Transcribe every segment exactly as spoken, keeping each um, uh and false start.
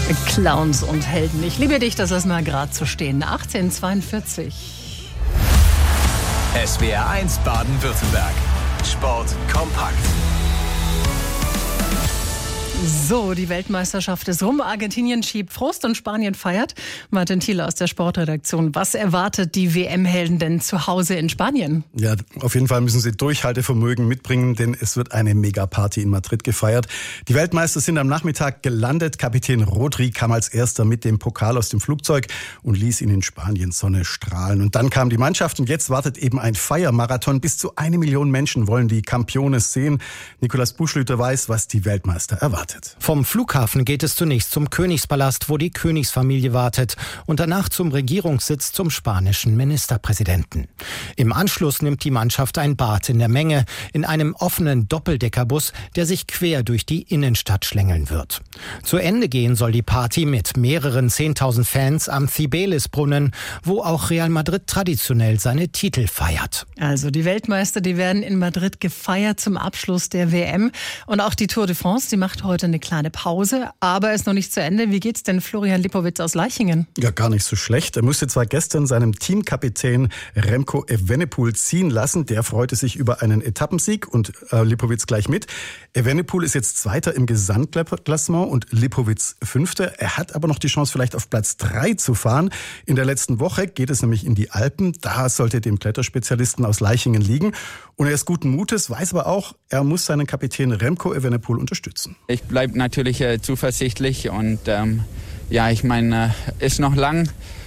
Clowns und Helden. Ich liebe dich, das ist mal gerade zu stehen. achtzehn Uhr zweiundvierzig. S W R eins Baden-Württemberg. Sport kompakt. So, die Weltmeisterschaft ist rum. Argentinien schiebt Frust und Spanien feiert. Martin Thiele aus der Sportredaktion. Was erwartet die W M-Helden denn zu Hause in Spanien? Ja, auf jeden Fall müssen sie Durchhaltevermögen mitbringen, denn es wird eine Megaparty in Madrid gefeiert. Die Weltmeister sind am Nachmittag gelandet. Kapitän Rodri kam als erster mit dem Pokal aus dem Flugzeug und ließ ihn in Spaniens Sonne strahlen. Und dann kam die Mannschaft und jetzt wartet eben ein Feiermarathon. Bis zu eine Million Menschen wollen die Campeones sehen. Nikolaus Buschlüter weiß, was die Weltmeister erwartet. Vom Flughafen geht es zunächst zum Königspalast, wo die Königsfamilie wartet, und danach zum Regierungssitz zum spanischen Ministerpräsidenten. Im Anschluss nimmt die Mannschaft ein Bad in der Menge in einem offenen Doppeldeckerbus, der sich quer durch die Innenstadt schlängeln wird. Zu Ende gehen soll die Party mit mehreren zehntausend Fans am Cibeles-Brunnen, wo auch Real Madrid traditionell seine Titel feiert. Also die Weltmeister, die werden in Madrid gefeiert zum Abschluss der W M. Und auch die Tour de France, die macht heute eine kleine Pause, aber ist noch nicht zu Ende. Wie geht's denn Florian Lipowitz aus Laichingen? Ja, gar nicht so schlecht. Er musste zwar gestern seinem Teamkapitän Remco Evenepoel ziehen lassen. Der freute sich über einen Etappensieg und äh, Lipowitz gleich mit. Evenepoel ist jetzt Zweiter im Gesamtklassement und Lipowitz Fünfter. Er hat aber noch die Chance, vielleicht auf Platz drei zu fahren. In der letzten Woche geht es nämlich in die Alpen. Da sollte dem Kletterspezialisten aus Laichingen liegen. Und er ist guten Mutes, weiß aber auch, er muss seinen Kapitän Remco Evenepoel unterstützen. Ich bleibe natürlich äh, zuversichtlich und ähm, ja, ich meine, äh, ist noch lang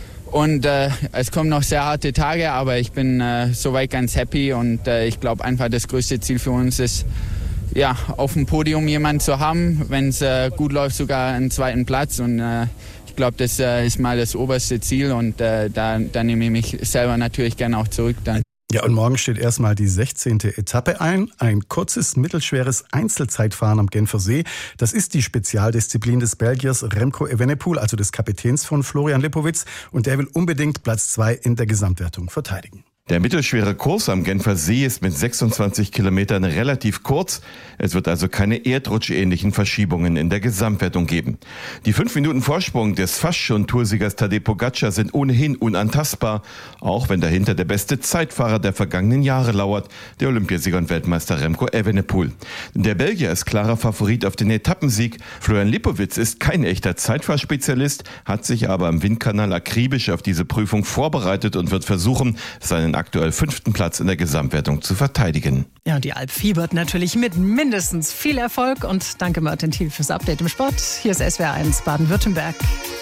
und äh, es kommen noch sehr harte Tage, aber ich bin äh, soweit ganz happy und äh, ich glaube einfach, das größte Ziel für uns ist, ja, auf dem Podium jemanden zu haben, wenn es äh, gut läuft, sogar einen zweiten Platz und äh, ich glaube, das äh, ist mal das oberste Ziel und äh, da, da nehme ich mich selber natürlich gerne auch zurück dann. Ja, und morgen steht erstmal die sechzehnte Etappe ein. Ein kurzes, mittelschweres Einzelzeitfahren am Genfersee. Das ist die Spezialdisziplin des Belgiers Remco Evenepoel, also des Kapitäns von Florian Lipowitz. Und der will unbedingt Platz zwei in der Gesamtwertung verteidigen. Der mittelschwere Kurs am Genfer See ist mit sechsundzwanzig Kilometern relativ kurz. Es wird also keine erdrutschähnlichen Verschiebungen in der Gesamtwertung geben. Die fünf Minuten Vorsprung des fast schon Toursiegers Tadej Pogačar sind ohnehin unantastbar, auch wenn dahinter der beste Zeitfahrer der vergangenen Jahre lauert, der Olympiasieger und Weltmeister Remco Evenepoel. Der Belgier ist klarer Favorit auf den Etappensieg. Florian Lipowitz ist kein echter Zeitfahrspezialist, hat sich aber im Windkanal akribisch auf diese Prüfung vorbereitet und wird versuchen, seinen aktuell fünften Platz in der Gesamtwertung zu verteidigen. Ja, und die Alp fiebert natürlich mit. Mindestens viel Erfolg und danke Martin Thiel fürs Update im Sport. Hier ist S W R eins Baden-Württemberg.